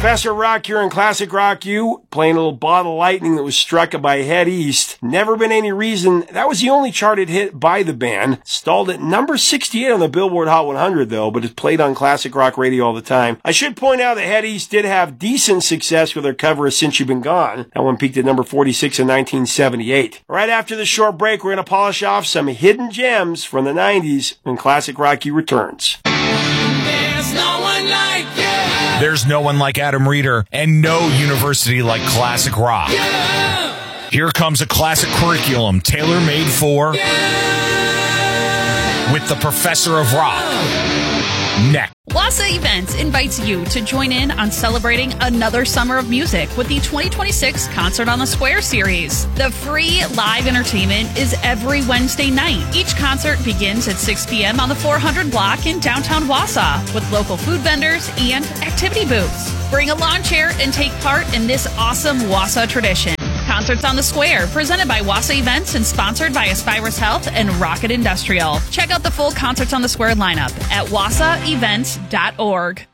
Professor Rock here in Classic Rock U, playing a little Bottle of Lightning that was struck by Head East. Never Been Any Reason. That was the only charted hit by the band. Stalled at number 68 on the Billboard Hot 100 though, but it's played on classic rock radio all the time. I should point out that Head East did have decent success with their cover of Since You've Been Gone. That one peaked at number 46 in 1978. Right after this short break, we're going to polish off some hidden gems from the 90s when Classic Rock U returns. There's no one like you. There's no one like Adam Reeder and no university like Classic Rock. Yeah. Here comes a classic curriculum tailor-made for with the Professor of Rock. Next. Wassa Events invites you to join in on celebrating another summer of music with the 2026 Concert on the Square series. The free live entertainment is every Wednesday night. Each concert begins at 6 p.m. on the 400 block in downtown Wassa with local food vendors and activity booths. Bring a lawn chair and take part in this awesome Wassa tradition. Concerts on the Square, presented by Wassa Events and sponsored by Aspirus Health and Rocket Industrial. Check out the full Concerts on the Square lineup at wassaevents.org.